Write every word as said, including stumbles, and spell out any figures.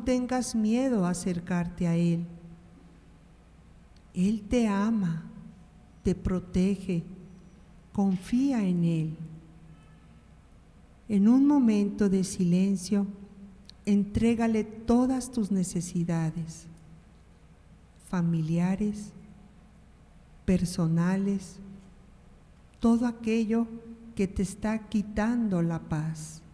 tengas miedo a acercarte a Él. Él te ama, te protege, confía en Él. En un momento de silencio, entrégale todas tus necesidades, familiares, personales, todo aquello que te está quitando la paz.